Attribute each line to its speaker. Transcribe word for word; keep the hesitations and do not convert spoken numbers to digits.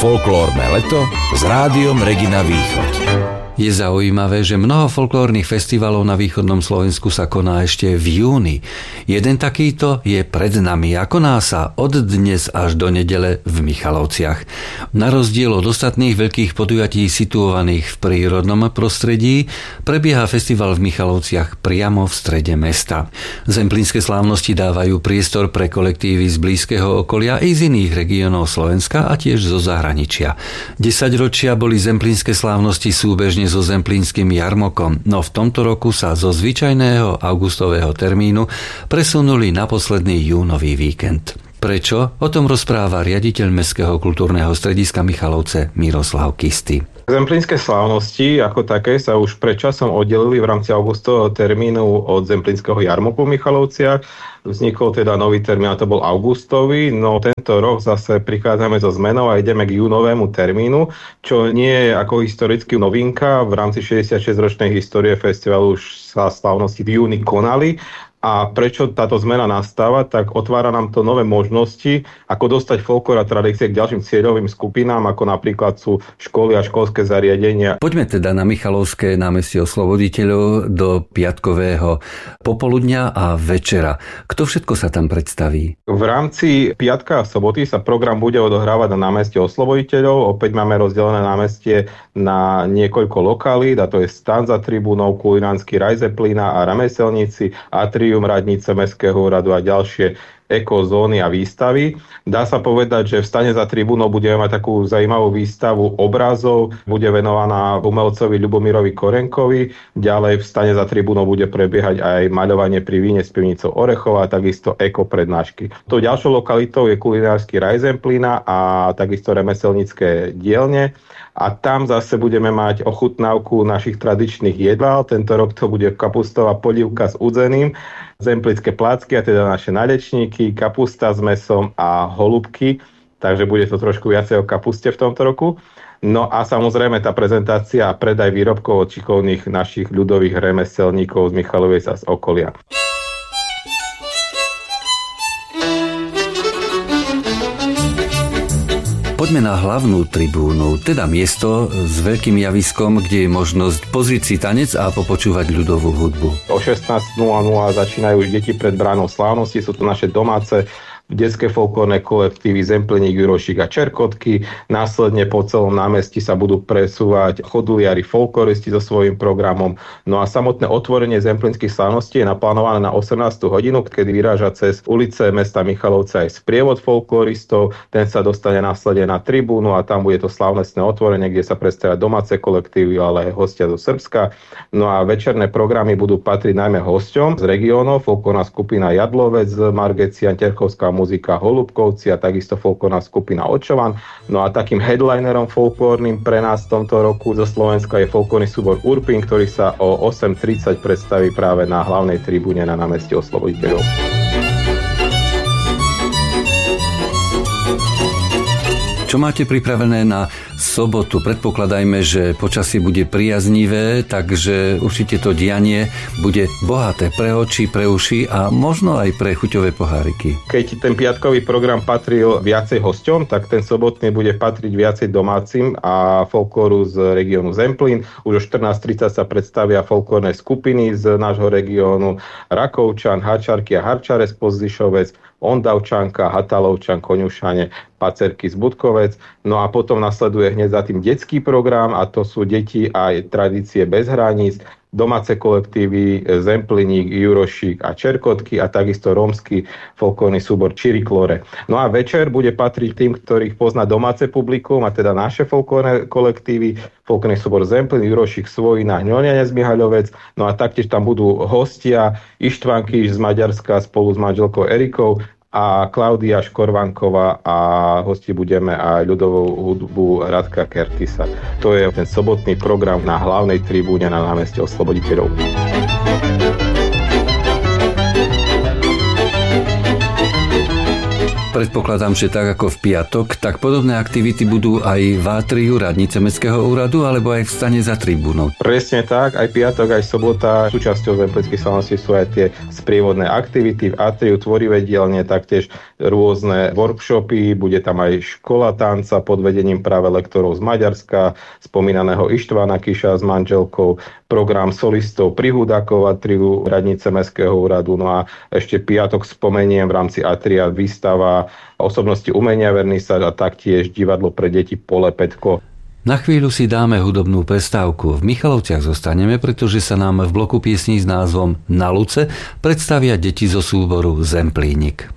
Speaker 1: Folklórne leto s Rádiom Regina Východ.
Speaker 2: Je zaujímavé, že mnoho folklórnych festivalov na východnom Slovensku sa koná ešte v júni. Jeden takýto je pred nami a koná sa od dnes až do nedele v Michalovciach. Na rozdiel od ostatných veľkých podujatí situovaných v prírodnom prostredí, prebieha festival v Michalovciach priamo v strede mesta. Zemplínske slávnosti dávajú priestor pre kolektívy z blízkeho okolia i z iných regiónov Slovenska a tiež zo zahraničia. Desaťročia boli zemplínske slávnosti súbežne so zemplínskym jarmokom, no v tomto roku sa zo zvyčajného augustového termínu presunuli na posledný júnový víkend. Prečo? O tom rozpráva riaditeľ Mestského kultúrneho strediska Michalovce Miroslav Kisty.
Speaker 3: Zemplínske slávnosti ako také sa už pred časom oddelili v rámci augustového termínu od zemplínskeho jarmoku v Michalovciach. Vznikol teda nový termín, a to bol augustový, no tento rok zase prichádzame so zmenou a ideme k júnovému termínu, čo nie je ako historicky novinka. V rámci šesťdesiatšesťročnej histórie festivalu už sa slávnosti v júni konali. A prečo táto zmena nastáva, tak otvára nám to nové možnosti, ako dostať folklór a tradície k ďalším cieľovým skupinám, ako napríklad sú školy a školské zariadenia.
Speaker 2: Poďme teda na Michalovské námestie Osloboditeľov do piatkového popoludňa a večera. Kto všetko sa tam predstaví?
Speaker 3: V rámci piatka a soboty sa program bude odohrávať na námestie Osloboditeľov. Opäť máme rozdelené námestie na niekoľko lokalít, a to je stan za tribúnou, kulinársky raj Zeplína a remeselníci, atrium radnice Mestského úradu a ďalšie ekozóny a výstavy. Dá sa povedať, že v stane za tribúnou budeme mať takú zaujímavú výstavu obrazov, bude venovaná umelcovi Ľubomirovi Korenkovi. Ďalej v stane za tribúnou bude prebiehať aj maľovanie pri víne s pivnicou Orechova a takisto eko prednášky. To ďalšou lokalitou je kulinársky raj Zemplína a takisto remeselnícke dielne. A tam zase budeme mať ochutnávku našich tradičných jedál. Tento rok to bude kapustová polievka s udzeným, zemplínske plácky, a teda naše nalečníky, kapusta s mäsom a holubky. Takže bude to trošku viacej o kapuste v tomto roku. No a samozrejme tá prezentácia a predaj výrobkov od šikovných našich ľudových remeselníkov z Michaloviec a z okolia.
Speaker 2: Poďme na hlavnú tribúnu, teda miesto s veľkým javiskom, kde je možnosť pozrieť si tanec a popočúvať ľudovú hudbu.
Speaker 3: O šestnásť nula nula začínajú už deti pred bránou slávnosti, sú to naše domáce detské folklórne kolektívy Zemplínik, Jurošík a Čerkotky. Následne po celom námestí sa budú presúvať choduliari, folkloristi so svojím programom. No a samotné otvorenie zemplínskych slávností je naplánované na osemnástu hodinu, kedy vyráža cez ulice mesta Michalovce aj sprievod folkloristov. Ten sa dostane následne na tribúnu a tam bude to slávnostné otvorenie, kde sa predstavia domáce kolektívy, ale aj hostia zo Srbska. No a večerné programy budú patriť najmä hosťom z regiónov, folklórna skupina Jadlovec, Margecian, Terchovská muzika Holubkovci a takisto folklórna skupina Očovan. No a takým headlinerom folklórnym pre nás v tomto roku zo Slovenska je folklórny súbor Urpin, ktorý sa o osem tridsať predstaví práve na hlavnej tribúne na námestí Osloboditeľov.
Speaker 2: Čo máte pripravené na sobotu? Predpokladajme, že počasie bude priaznivé, takže určite to dianie bude bohaté pre oči, pre uši a možno aj pre chuťové poháriky.
Speaker 3: Keď ten piatkový program patril viacej hosťom, tak ten sobotný bude patriť viacej domácim a folklóru z regiónu Zemplín. Už o štrnásť tridsať sa predstavia folklórne skupiny z nášho regiónu Rakovčan, Hačarky a Harčare z Pozdišovec, Ondavčanka, Hatalovčan, Koňušane, Pacerky z Budkovec. No a potom nasleduje hneď za tým detský program a to sú deti aj tradície bez hraníc, domáce kolektívy Zemplínik, Jurošík a Čerkotky a takisto rómsky folklórny súbor Čiriklore. No a večer bude patriť tým, ktorých pozná domáce publikum, a teda naše folklórne kolektívy, folklórny súbor Zemplín, Jurošík, Svojina, Hňonianec, Mihaľovec. No a taktiež tam budú hostia Ištván Kíš z Maďarska spolu s manželkou Erikou a Klaudia Škorvanková a hosti budeme aj ľudovú hudbu Radka Kertisa. To je ten sobotný program na hlavnej tribúne na námestí Osloboditeľov.
Speaker 2: predpokladám, že tak ako v piatok, tak podobné aktivity budú aj v atriu radnice Mestského úradu, alebo aj v stane za tribúnou.
Speaker 3: Presne tak, aj piatok, aj sobota. Súčasťou zemplínskych slávností sú aj tie sprievodné aktivity v atriu, tvorivé dielne, taktiež rôzne workshopy, bude tam aj škola tanca pod vedením práve lektorov z Maďarska, spomínaného Ištvana Kiša s manželkou, program solistov pri Hudákov atriu radnice Mestského úradu. No a ešte piatok spomeniem v rámci atria výstava osobnosti umenia vernisáž a taktiež divadlo pre deti Polepetko.
Speaker 2: Na chvíľu si dáme hudobnú prestávku. V Michalovciach zostaneme, pretože sa nám v bloku piesní s názvom Na Luce predstavia deti zo súboru Zemplínik.